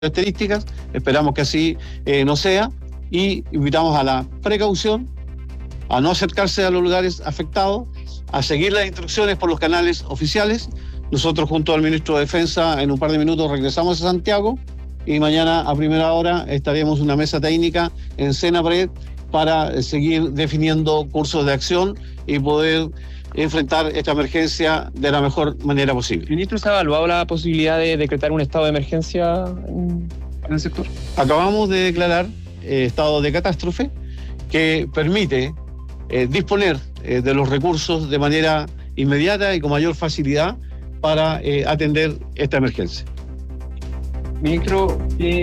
características, esperamos que así no sea, y invitamos a la precaución, a no acercarse a los lugares afectados, a seguir las instrucciones por los canales oficiales. Nosotros junto al ministro de Defensa en un par de minutos regresamos a Santiago y mañana a primera hora estaremos en una mesa técnica en Senapred para seguir definiendo cursos de acción y poder enfrentar esta emergencia de la mejor manera posible. Ministro, ¿se ha evaluado la posibilidad de decretar un estado de emergencia en el sector? Acabamos de declarar estado de catástrofe que permite disponer de los recursos de manera inmediata y con mayor facilidad para atender esta emergencia. Ministro,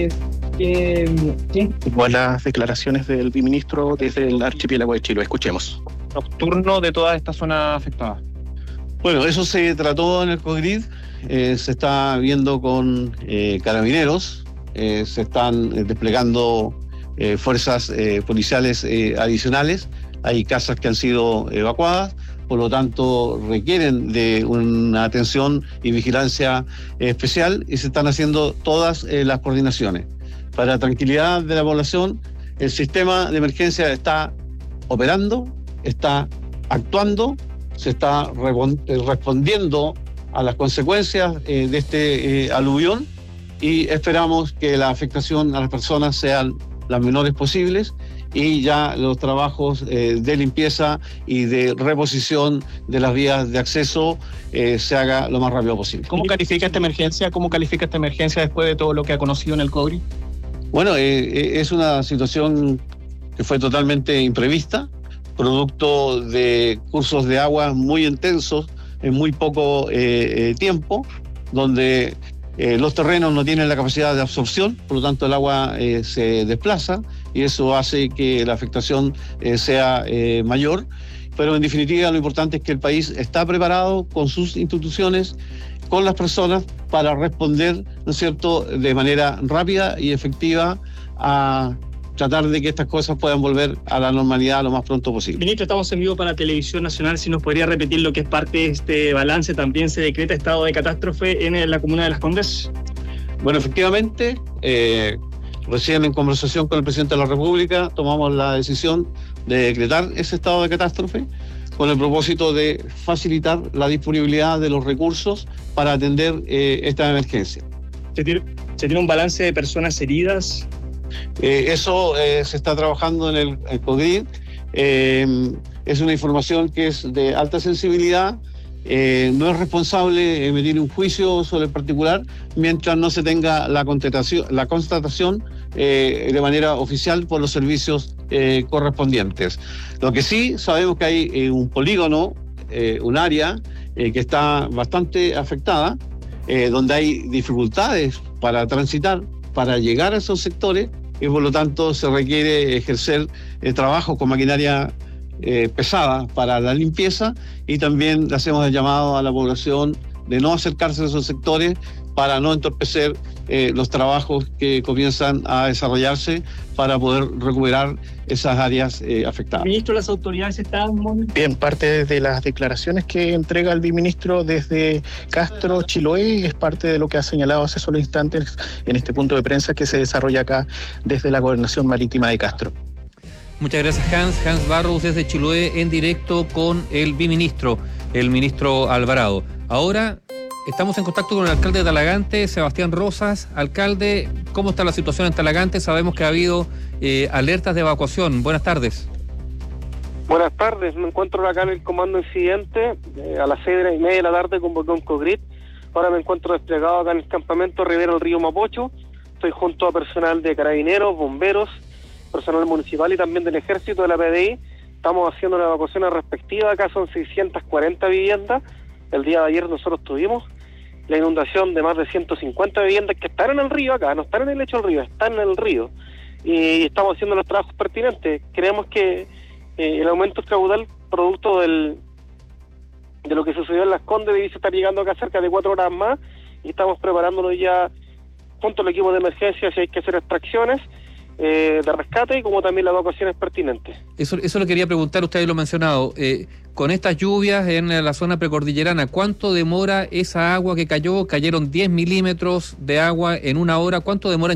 Igual las declaraciones del biministro desde el archipiélago de Chiloé. Escuchemos. Nocturno de toda esta zona afectada. Bueno, eso se trató en el COGRID, se está viendo con carabineros, se están desplegando fuerzas policiales adicionales, hay casas que han sido evacuadas, por lo tanto requieren de una atención y vigilancia especial y se están haciendo todas las coordinaciones. Para la tranquilidad de la población, el sistema de emergencia está operando, está actuando, se está respondiendo a las consecuencias de este aluvión y esperamos que la afectación a las personas sean las menores posibles y ya los trabajos de limpieza y de reposición de las vías de acceso se haga lo más rápido posible. ¿Cómo califica esta emergencia? ¿Cómo califica esta emergencia después de todo lo que ha conocido en el COGRI? Bueno, es una situación que fue totalmente imprevista, producto de cursos de agua muy intensos en muy poco tiempo, donde los terrenos no tienen la capacidad de absorción, por lo tanto el agua se desplaza y eso hace que la afectación sea mayor. Pero en definitiva lo importante es que el país está preparado con sus instituciones, con las personas para responder, ¿no es cierto?, de manera rápida y efectiva a tratar de que estas cosas puedan volver a la normalidad lo más pronto posible. Ministro, estamos en vivo para Televisión Nacional. Si nos podría repetir lo que es parte de este balance, también se decreta estado de catástrofe en la comuna de Las Condes. Bueno, efectivamente, recién en conversación con el presidente de la República tomamos la decisión de decretar ese estado de catástrofe con el propósito de facilitar la disponibilidad de los recursos para atender esta emergencia. ¿Se tiene un balance de personas heridas? Eso se está trabajando en el COGRID. Es una información que es de alta sensibilidad. No es responsable emitir un juicio sobre el particular mientras no se tenga la constatación de manera oficial por los servicios correspondientes. Lo que sí sabemos que hay un polígono, un área que está bastante afectada, donde hay dificultades para transitar, para llegar a esos sectores y por lo tanto se requiere ejercer trabajo con maquinaria pesada para la limpieza y también le hacemos el llamado a la población de no acercarse a esos sectores para no entorpecer los trabajos que comienzan a desarrollarse para poder recuperar esas áreas afectadas. Ministro, las autoridades están... Bien, parte de las declaraciones que entrega el biministro desde Castro, Chiloé, es parte de lo que ha señalado hace solo instantes en este punto de prensa que se desarrolla acá desde la Gobernación Marítima de Castro. Muchas gracias, Hans Barros desde Chiloé en directo con el biministro, el ministro Alvarado. Ahora estamos en contacto con el alcalde de Talagante, Sebastián Rosas. Alcalde, ¿cómo está la situación en Talagante? Sabemos que ha habido alertas de evacuación. Buenas tardes. Buenas tardes, me encuentro acá en el comando incidente. A las 6:30 de la tarde convoqué un COGRID. Ahora me encuentro desplegado acá en el campamento Rivera del Río Mapocho. Estoy junto a personal de carabineros, bomberos, personal municipal y también del ejército, de la PDI. Estamos haciendo las evacuaciones respectivas. Acá son 640 viviendas. El día de ayer nosotros tuvimos la inundación de más de 150 viviendas que están en el río acá, no están en el lecho del río, están en el río. Y estamos haciendo los trabajos pertinentes. Creemos que el aumento caudal producto de lo que sucedió en Las Condes debe estar llegando acá cerca de 4 horas más y estamos preparándonos ya junto al equipo de emergencia si hay que hacer extracciones de rescate, como también las evacuaciones pertinentes. Eso le quería preguntar, usted lo ha mencionado. Con estas lluvias en la zona precordillerana, ¿cuánto demora esa agua que cayó? Cayeron 10 milímetros de agua en una hora. ¿Cuánto demora